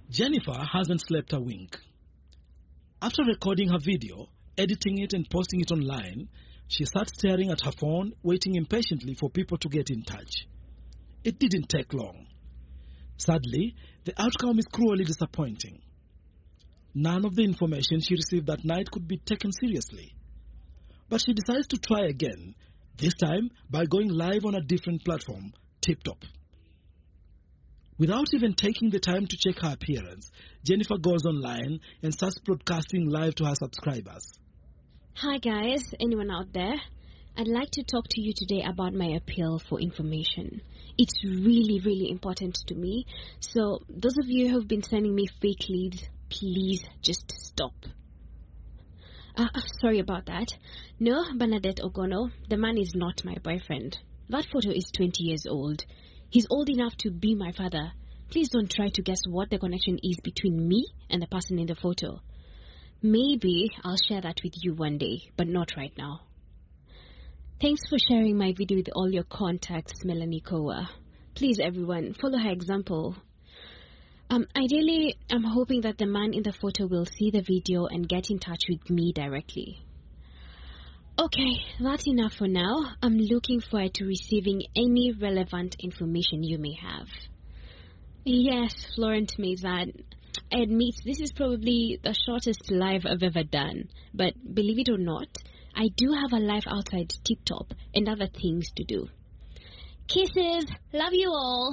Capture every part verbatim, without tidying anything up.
Jennifer hasn't slept a wink. After recording her video, editing it and posting it online, she sat staring at her phone, waiting impatiently for people to get in touch. It didn't take long. Sadly, the outcome is cruelly disappointing. None of the information she received that night could be taken seriously. But she decides to try again, this time by going live on a different platform, TikTok. Without even taking the time to check her appearance, Jennifer goes online and starts broadcasting live to her subscribers. Hi guys, anyone out there? I'd like to talk to you today about my appeal for information. It's really, really important to me. So those of you who have been sending me fake leads, please just stop. Uh, sorry about that. No, Bernadette Ogono, the man is not my boyfriend. That photo is twenty years old. He's old enough to be my father. Please don't try to guess what the connection is between me and the person in the photo. Maybe I'll share that with you one day, but not right now. Thanks for sharing my video with all your contacts, Melanie Kowa. Please, everyone, follow her example. Um, ideally, I'm hoping that the man in the photo will see the video and get in touch with me directly. Okay, that's enough for now. I'm looking forward to receiving any relevant information you may have. Yes, Florent Maison. I admit this is probably the shortest live I've ever done. But believe it or not, I do have a life outside TikTok and other things to do. Kisses! Love you all!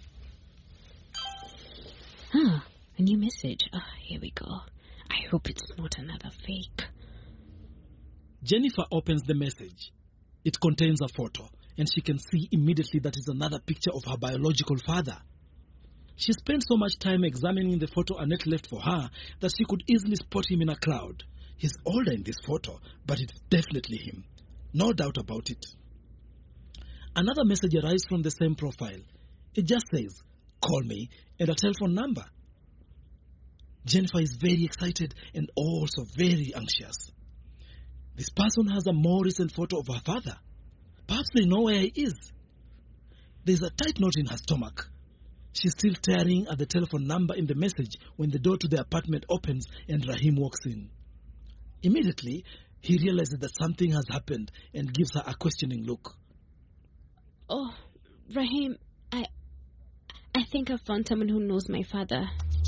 Ah, a new message. Ah, oh, here we go. I hope it's not another fake. Jennifer opens the message. It contains a photo, and she can see immediately that it's another picture of her biological father. She spent so much time examining the photo Annette left for her that she could easily spot him in a crowd. He's older in this photo, but it's definitely him. No doubt about it. Another message arrives from the same profile. It just says, "Call me," and a telephone number. Jennifer is very excited and also very anxious. This person has a more recent photo of her father. Perhaps they know where he is. There's a tight knot in her stomach. She's still staring at the telephone number in the message when the door to the apartment opens and Rahim walks in. Immediately, he realizes that something has happened and gives her a questioning look. Oh, Rahim, I, I think I found someone who knows my father.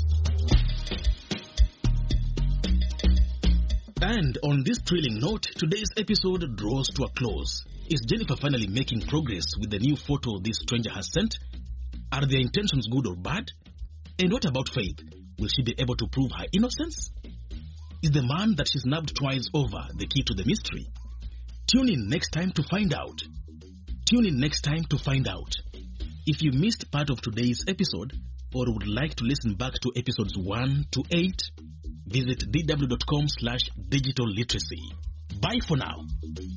And on this thrilling note, today's episode draws to a close. Is Jennifer finally making progress with the new photo this stranger has sent? Are their intentions good or bad? And what about Faith? Will she be able to prove her innocence? Is the man that she snubbed twice over the key to the mystery? Tune in next time to find out. Tune in next time to find out. If you missed part of today's episode or would like to listen back to episodes one to eight, visit d w dot com slash digital literacy. Bye for now.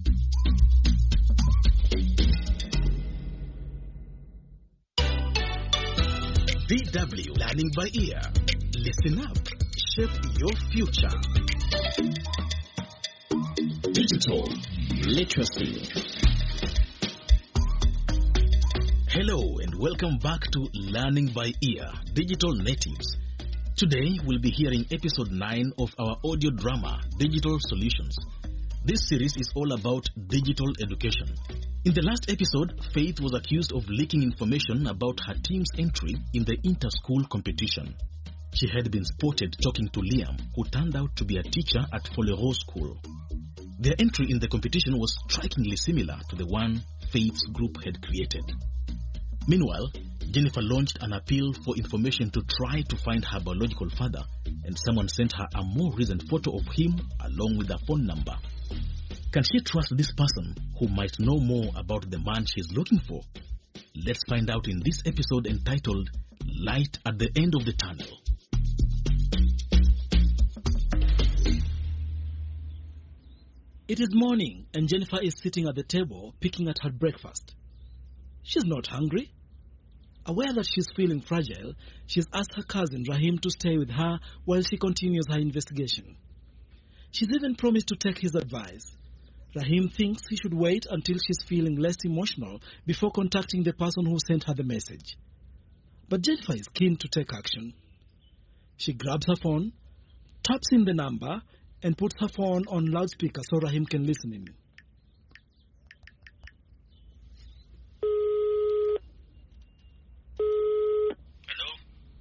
D W Learning by Ear. Listen up. Shape your future. Digital literacy. Hello and welcome back to Learning by Ear, Digital Natives. Today we'll be hearing episode nine of our audio drama, Digital Solutions. This series is all about digital education. In the last episode, Faith was accused of leaking information about her team's entry in the inter-school competition. She had been spotted talking to Liam, who turned out to be a teacher at Folero School. Their entry in the competition was strikingly similar to the one Faith's group had created. Meanwhile, Jennifer launched an appeal for information to try to find her biological father, and someone sent her a more recent photo of him along with a phone number. Can she trust this person who might know more about the man she's looking for? Let's find out in this episode entitled Light at the End of the Tunnel. It is morning and Jennifer is sitting at the table picking at her breakfast. She's not hungry. Aware that she's feeling fragile, she's asked her cousin Rahim to stay with her while she continues her investigation. She's even promised to take his advice. Rahim thinks he should wait until she's feeling less emotional before contacting the person who sent her the message. But Jennifer is keen to take action. She grabs her phone, taps in the number, and puts her phone on loudspeaker so Rahim can listen in. Hello?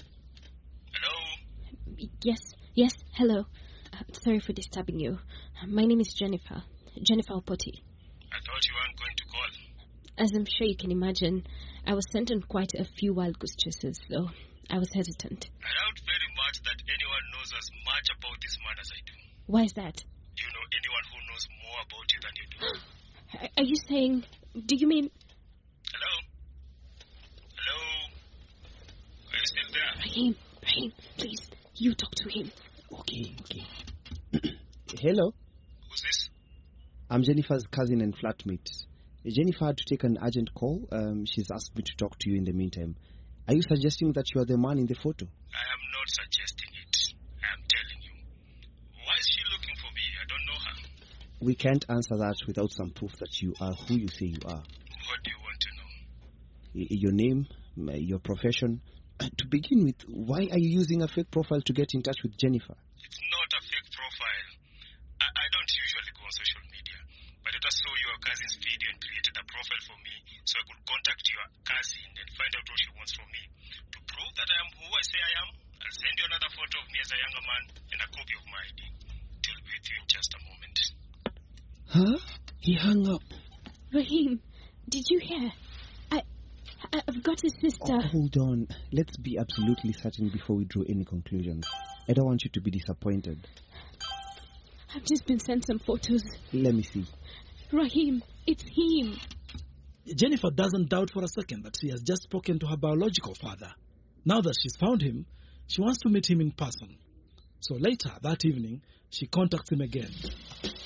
Hello? Yes, yes, hello. Uh, sorry for disturbing you. Uh, my name is Jennifer. Jennifer Opoti. I thought you weren't going to call. As I'm sure you can imagine, I was sent on quite a few wild goose chases, so I was hesitant. I doubt very much that anyone knows as much about this man as I do. Why is that? Do you know anyone who knows more about you than you do? Are- Are you saying... Do you mean... Hello? Hello? Are you still there? Rahim, Rahim, please, you talk to him. Okay, okay. Hello, Who's this? I'm Jennifer's cousin and flatmate. Jennifer had to take an urgent call. Um, she's asked me to talk to you in the meantime. Are you suggesting that you are the man in the photo? I am not suggesting it. I am telling you. Why is she looking for me? I don't know her. We can't answer that without some proof that you are who you say you are. What do you want to know? Y- Your name, uh, your profession. Uh, To begin with, why are you using a fake profile to get in touch with Jennifer? It's not a fake profile. I, I don't usually go on social media, but I just saw your cousin's video and created a profile for me so I could contact your cousin and find out what she wants from me. To prove that I am who I say I am, I'll send you another photo of me as a younger man and a copy of my I D. It'll be with you in just a moment. Huh? He hung up. Rahim, did you hear? I, I I've got a sister. Oh, hold on. Let's be absolutely certain before we draw any conclusions. I don't want you to be disappointed. I've just been sent some photos. Let me see. Rahim, it's him. Jennifer doesn't doubt for a second that she has just spoken to her biological father. Now that she's found him, she wants to meet him in person. So later that evening, she contacts him again.